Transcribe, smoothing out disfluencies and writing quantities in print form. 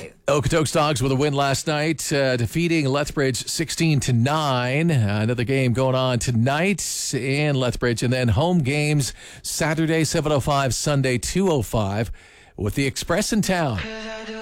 right. Okotoks Dogs with a win last night, defeating Lethbridge 16-9. Another game going on tonight in Lethbridge, and then home games Saturday 7:05, Sunday 2:05, with the Express in town.